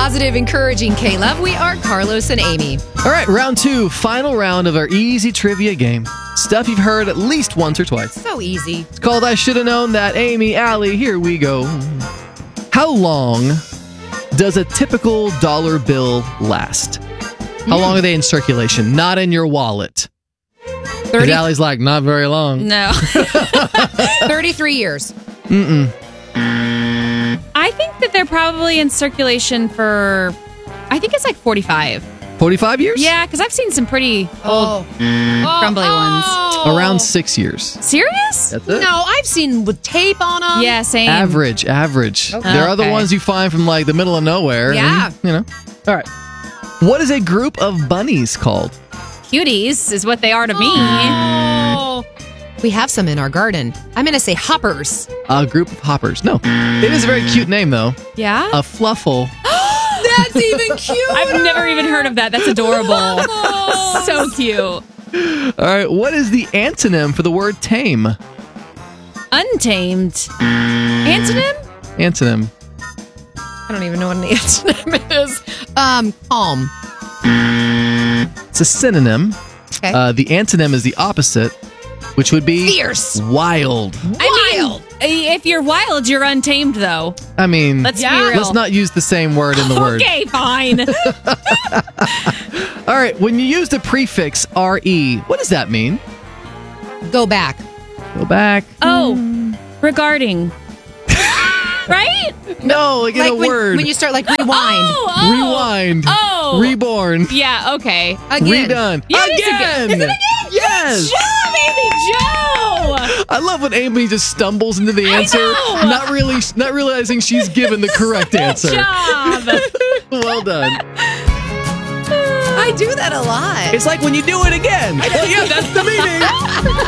positive, encouraging K-Love. We are Carlos and Amy. All right, round 2, final round of our easy trivia game. Stuff you've heard at least once or twice. So easy. It's called I Should Have Known That. Amy, Allie, here we go. How long does a typical dollar bill last? How long are they in circulation? Not in your wallet. 30, Allie's like, not very long. No. 33 years. I think that they're probably in circulation for, I think it's like 45. 45 years? Yeah, because I've seen some pretty old, crumbly ones. Around 6 years. Serious? That's it. No, I've seen with tape on them. Yeah, same. Average. Okay. There are the Okay. ones you find from like the middle of nowhere. Yeah. and, you know. All right. What is a group of bunnies called? Cuties is what they are to me. Oh. We have some in our garden. I'm going to say hoppers. A group of hoppers. No. It is a very cute name, though. Yeah? A fluffle. That's even cute. I've never even heard of that. That's adorable. So cute. All right. What is the antonym for the word tame? Untamed. Antonym? Antonym. I don't even know what an antonym is. Calm. It's a synonym. Okay. The antonym is the opposite, which would be Fierce. wild. Wild. If you're wild, you're untamed, though. I mean, Let's be real. let's not use the same word in the word. Okay, fine. All right. When you use the prefix RE, what does that mean? Go back. Go back. Oh, regarding. Right? No, like in Like a word. when you start like rewind. Oh. Rewind. Oh. Reborn. Yeah, okay. Again. Redone. Yeah, it is again. again. Is it again? Yes. Joe, baby, Joe! I love when Amy just stumbles into the answer, know. not realizing she's given the correct answer. Good job. Well done. I do that a lot. It's like when you do it again. Yeah, that's the meaning.